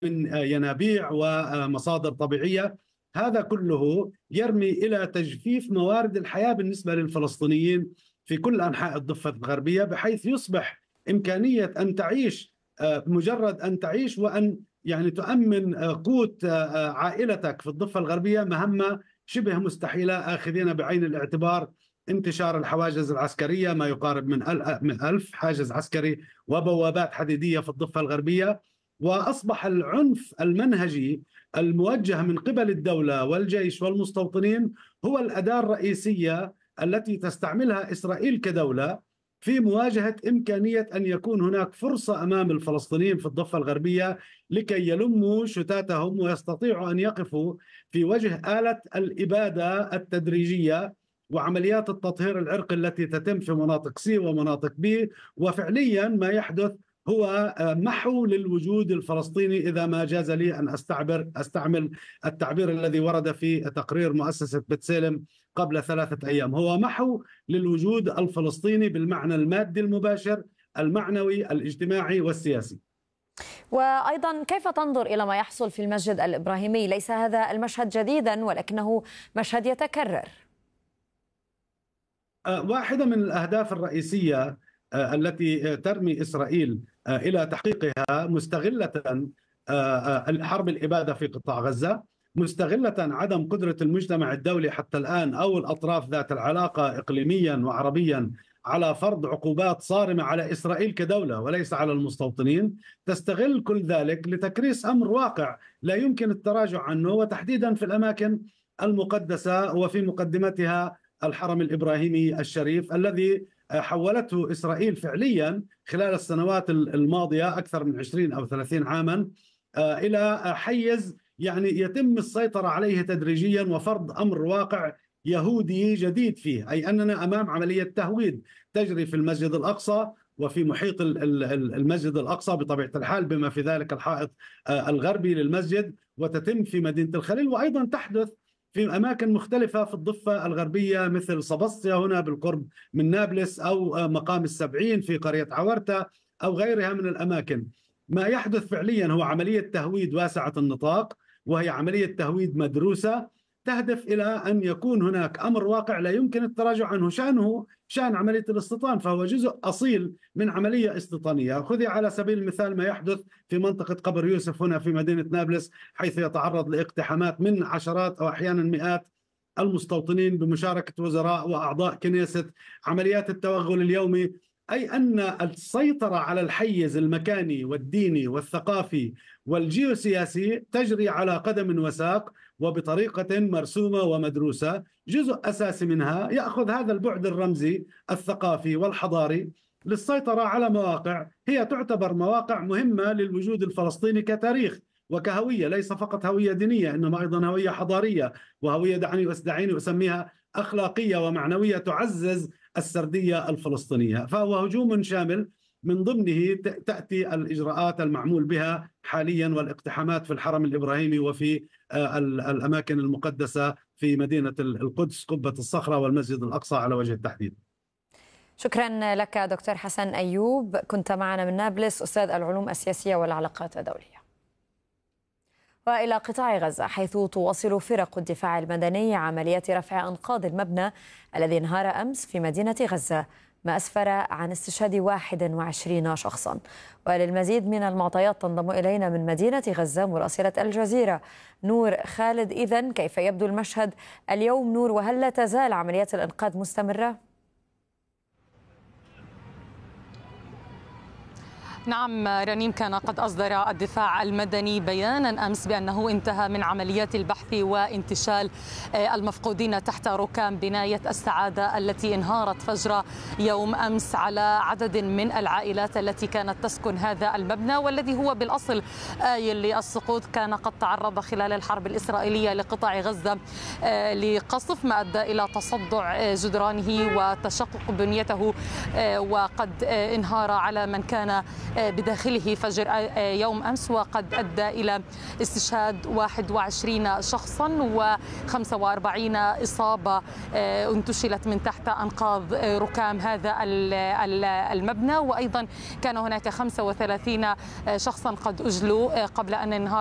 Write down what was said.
من ينابيع ومصادر طبيعية. هذا كله يرمي إلى تجفيف موارد الحياة بالنسبة للفلسطينيين في كل أنحاء الضفة الغربية، بحيث يصبح إمكانية أن تعيش، مجرد أن تعيش وأن يعني تؤمن قوت عائلتك في الضفة الغربية مهمة شبه مستحيلة، آخذين بعين الاعتبار انتشار الحواجز العسكرية، ما يقارب من 1000 حاجز عسكري وبوابات حديدية في الضفة الغربية. وأصبح العنف المنهجي الموجه من قبل الدولة والجيش والمستوطنين هو الأداة الرئيسية التي تستعملها إسرائيل كدولة في مواجهة إمكانية أن يكون هناك فرصة أمام الفلسطينيين في الضفة الغربية لكي يلموا شتاتهم ويستطيعوا أن يقفوا في وجه آلة الإبادة التدريجية وعمليات التطهير العرقي التي تتم في مناطق سي ومناطق بي. وفعليا ما يحدث هو محو للوجود الفلسطيني، إذا ما جاز لي أن أستعمل التعبير الذي ورد في تقرير مؤسسة بتسالم قبل 3 أيام، هو محو للوجود الفلسطيني بالمعنى المادي المباشر، المعنوي، الاجتماعي والسياسي. وأيضا كيف تنظر إلى ما يحصل في المسجد الإبراهيمي؟ ليس هذا المشهد جديدا ولكنه مشهد يتكرر. واحدة من الأهداف الرئيسية التي ترمي إسرائيل إلى تحقيقها مستغلة حرب الإبادة في قطاع غزة، مستغلة عدم قدرة المجتمع الدولي حتى الآن أو الأطراف ذات العلاقة إقليميا وعربيا على فرض عقوبات صارمة على إسرائيل كدولة وليس على المستوطنين، تستغل كل ذلك لتكريس أمر واقع لا يمكن التراجع عنه، وتحديدا في الأماكن المقدسة وفي مقدمتها الحرم الإبراهيمي الشريف الذي حولته إسرائيل فعليا خلال السنوات الماضية أكثر من 20 أو 30 عاما إلى حيز يعني يتم السيطرة عليه تدريجيا وفرض أمر واقع يهودي جديد فيه، أي أننا أمام عملية تهويد تجري في المسجد الأقصى وفي محيط المسجد الأقصى بطبيعة الحال، بما في ذلك الحائط الغربي للمسجد، وتتم في مدينة الخليل، وأيضا تحدث في أماكن مختلفة في الضفة الغربية مثل صبسطيا هنا بالقرب من نابلس، أو مقام السبعين في قرية عورتا، أو غيرها من الأماكن. ما يحدث فعليا هو عملية تهويد واسعة النطاق، وهي عملية تهويد مدروسة تهدف إلى أن يكون هناك أمر واقع لا يمكن التراجع عنه، شأنه شأن عملية الاستيطان، فهو جزء أصيل من عملية استيطانية. خذي على سبيل المثال ما يحدث في منطقة قبر يوسف هنا في مدينة نابلس، حيث يتعرض لاقتحامات من عشرات أو أحيانا مئات المستوطنين بمشاركة وزراء وأعضاء كنيست، عمليات التوغل اليومي، أي أن السيطرة على الحيز المكاني والديني والثقافي والجيوسياسي تجري على قدم وساق وبطريقة مرسومة ومدروسة. جزء أساسي منها يأخذ هذا البعد الرمزي الثقافي والحضاري للسيطرة على مواقع هي تعتبر مواقع مهمة للوجود الفلسطيني كتاريخ وكهوية، ليس فقط هوية دينية إنما أيضا هوية حضارية وهوية دعيني أسميها أخلاقية ومعنوية تعزز السردية الفلسطينية. فهو هجوم شامل من ضمنه تأتي الإجراءات المعمول بها حاليا والاقتحامات في الحرم الإبراهيمي وفي الأماكن المقدسة في مدينة القدس، قبة الصخرة والمسجد الأقصى على وجه التحديد. شكرا لك دكتور حسن أيوب، كنت معنا من نابلس، أستاذ العلوم السياسية والعلاقات الدولية. وإلى قطاع غزة، حيث تواصل فرق الدفاع المدني عمليات رفع أنقاض المبنى الذي انهار أمس في مدينة غزة، ما أسفر عن استشهاد 21 شخصا. وللمزيد من المعطيات تنضم إلينا من مدينة غزة مراسلة الجزيرة نور خالد. إذن كيف يبدو المشهد اليوم نور، وهل لا تزال عمليات الإنقاذ مستمرة؟ نعم رنيم، كان قد أصدر الدفاع المدني بيانا أمس بأنه انتهى من عمليات البحث وانتشال المفقودين تحت ركام بناية السعادة التي انهارت فجر يوم أمس على عدد من العائلات التي كانت تسكن هذا المبنى، والذي هو بالأصل آيل للسقوط. كان قد تعرض خلال الحرب الإسرائيلية لقطاع غزة لقصف ما أدى إلى تصدع جدرانه وتشقق بنيته، وقد انهار على من كان بداخله فجر يوم أمس، وقد أدى إلى استشهاد 21 شخصا و45 إصابة انتشلت من تحت أنقاض ركام هذا المبنى. وأيضا كان هناك 35 شخصا قد أجلوا قبل أن ينهار